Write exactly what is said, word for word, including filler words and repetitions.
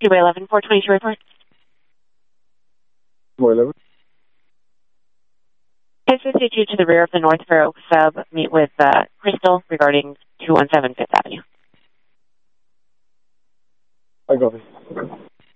two by eleven, four twenty-two report. four eleven. ten fifty-two to the rear of the North Fair Oak sub. Meet with uh, Crystal regarding two one seven Fifth Avenue. I got it.